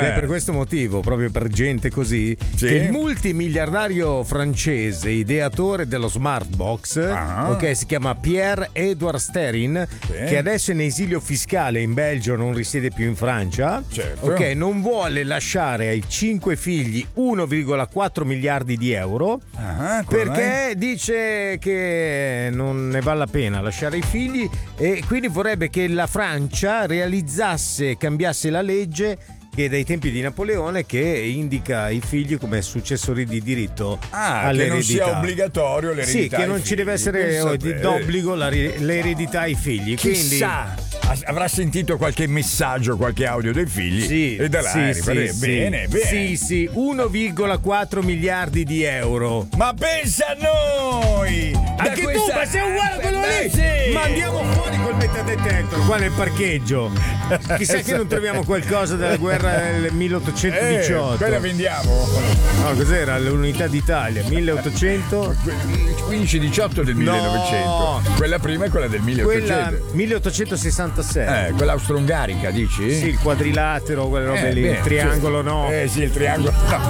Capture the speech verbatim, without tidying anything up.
Ed è per questo motivo, proprio per gente così, Sì. che il multimiliardario francese, ideatore dello Smartbox, Ah. ok, si chiama Pierre-Edouard Sterin, Sì. che adesso è in esilio fiscale in Belgio, non risiede più in Francia. Certo. Ok, non vuole lasciare ai cinque figli uno virgola quattro miliardi di euro. Ah, come mai? Perché dice che non ne vale la pena lasciare i figli e quindi vorrebbe che la Francia realizzasse, cambiasse la legge che dai tempi di Napoleone, che indica i figli come successori di diritto Ah, all'eredità. che non sia obbligatorio l'eredità. Sì, che ai non figli. ci deve essere Pensa oh, te. d'obbligo la, l'eredità ai figli. Quindi Chissà, avrà sentito qualche messaggio, qualche audio dei figli sì, e da là sì, arriva- sì, bene, sì. bene. Sì, sì, uno virgola quattro miliardi di euro. Ma pensa a noi! Da Anche tu, questa- ma sei uguale a quello Beh, lì! sì. Ma andiamo fuori col metadetector qua nel parcheggio. Chissà che non troviamo qualcosa della guerra del milleottocentodiciotto. Eh, quella vendiamo. No, cos'era? L'unità d'Italia, milleottocento. quindici diciotto del millenovecento. No. Quella prima è quella del Quella milleottocento. milleottocentosessantasei. Eh, quella austro-ungarica, dici? Sì, il quadrilatero, quelle robe Eh, lì, beh, il triangolo sì. no. Eh sì, il triangolo no.